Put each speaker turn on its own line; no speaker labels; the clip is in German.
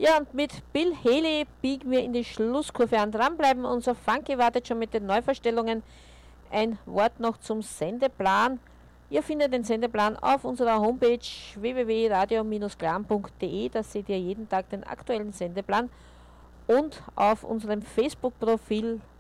Ja, und mit Bill Haley biegen wir in die Schlusskurve an. Dranbleiben, unser Funky wartet schon mit den Neuverstellungen. Ein Wort noch zum Sendeplan. Ihr findet den Sendeplan auf unserer Homepage www.radio-glam.de. Da seht ihr jeden Tag den aktuellen Sendeplan. Und auf unserem Facebook-Profil